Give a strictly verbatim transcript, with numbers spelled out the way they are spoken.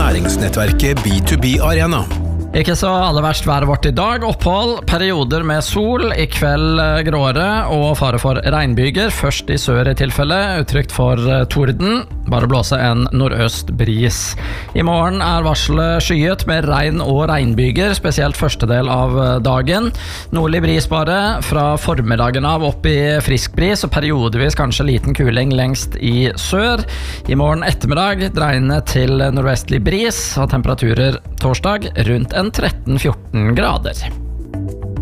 næringsnettverket B to B Arena. Ikke så aller verst været vårt i dag. Opphold, perioder med sol, i kveld gråere og fare for regnbyger. Først i sør i tilfelle, utrygt for torden. Bare blåse en nordøst bris. I morgen er varselet skyet med regn og regnbyger, spesielt første del av dagen. Nordlig bris bare, fra formiddagen av opp i frisk bris, og periodevis kanskje liten kuling lengst i sør. I morgen ettermiddag dreiende til nordvestlig bris, og temperaturer torsdag rundt en tretten fjorten grader.